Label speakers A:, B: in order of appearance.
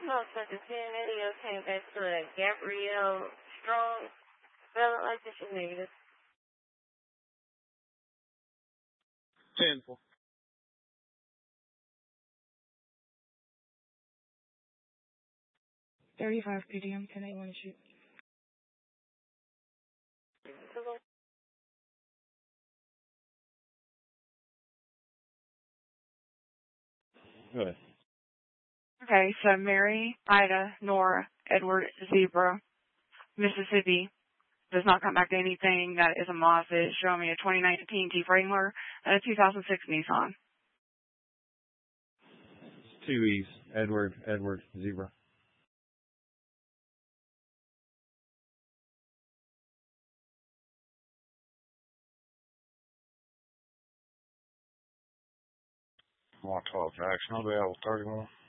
A: No, such a 10 video came back to that Gabrielle Strong. Feeling like this is negative.
B: 10-4.
C: $35 PDM, 10-8, shoot.
B: Go ahead.
C: Okay, so Mary, Ida, Nora, Edward, Zebra, Mississippi does not come back to anything that is a Mazda. It's showing me a 2019 Jeep Wrangler and a 2006 Nissan.
B: 2 E's. Edward, Zebra. Mark 12 Jackson, available 31.